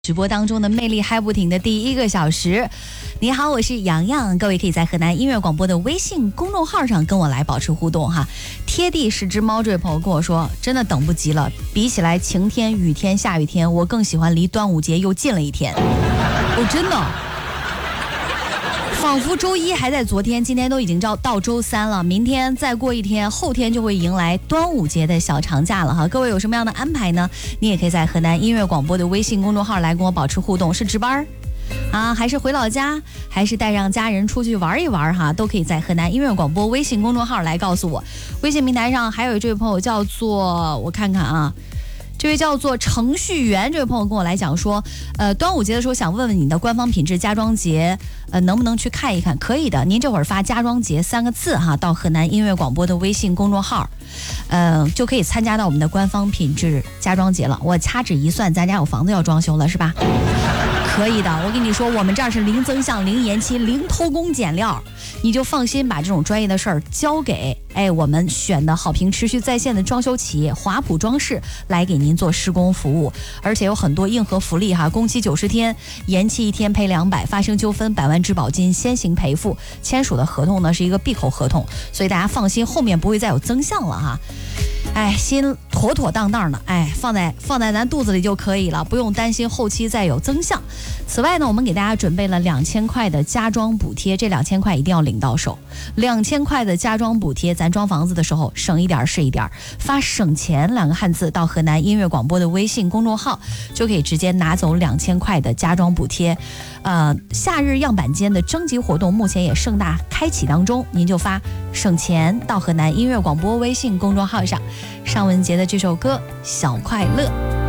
直播当中的魅力嗨不停的第一个小时，你好，我是洋洋，各位可以在河南音乐广播的微信公众号上跟我来保持互动哈。贴地是只猫，这位朋友跟我说，真的等不及了，比起来晴天、雨天、下雨天，我更喜欢离端午节又近了一天。真的。仿佛周一还在昨天，今天都已经到周三了，明天再过一天，后天就会迎来端午节的小长假了哈。各位有什么样的安排呢？你也可以在河南音乐广播的微信公众号来跟我保持互动，是值班啊，还是回老家，还是带上家人出去玩一玩哈，都可以在河南音乐广播微信公众号来告诉我。微信平台上还有这位朋友叫做，我看看啊。这位叫做程序员这位朋友跟我来讲说，端午节的时候想问问你的官方品质家装节，能不能去看一看？可以的，您这会儿发家装节3个字哈，到河南音乐广播的微信公众号，就可以参加到我们的官方品质家装节了。我掐指一算，咱家有房子要装修了是吧？可以的，我跟你说，我们这儿是零增项、零延期、零偷工减料，你就放心把这种专业的事儿交给我们选的好评持续在线的装修企业华普装饰来给您做施工服务，而且有很多硬核福利哈，工期90天，延期1天赔200，发生纠纷100万质保金先行赔付，签署的合同呢是一个闭口合同，所以大家放心，后面不会再有增项了哈。心妥妥当当的，放在咱肚子里就可以了，不用担心后期再有增项。此外呢，我们给大家准备了2000块的家装补贴，这2000块一定要领到手。2000块的家装补贴，咱装房子的时候省一点是一点，发省钱2个汉字到河南音乐广播的微信公众号，就可以直接拿走2000块的家装补贴。夏日样板间的征集活动目前也盛大开启当中，您就发省钱到河南音乐广播微信公众号上。尚雯婕的这首歌《小快乐》。